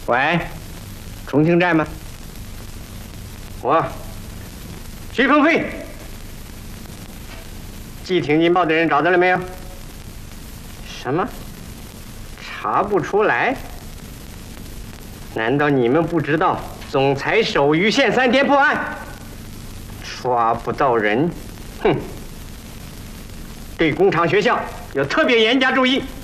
喂，重庆站吗？我，徐鹏飞。寄挺金报的人找到了没有？什么？查不出来？难道你们不知道总裁手于县3天破案，抓不到人？哼！对工厂学校要特别严加注意。